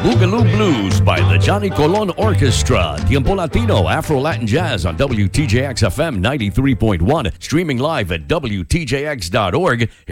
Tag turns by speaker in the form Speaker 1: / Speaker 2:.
Speaker 1: Boogaloo Blues by the Johnny Colon Orchestra. Tiempo Latino, Afro-Latin Jazz on WTJX FM 93.1. Streaming live at WTJX.org.